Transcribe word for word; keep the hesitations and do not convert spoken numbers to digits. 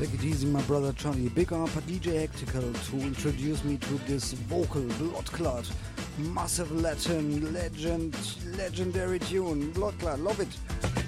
Take it easy, my brother Johnny. Big up D J Hectical to introduce me to this vocal Blood Clot. Massive Latin legend, legendary tune. Blood Clot, love it.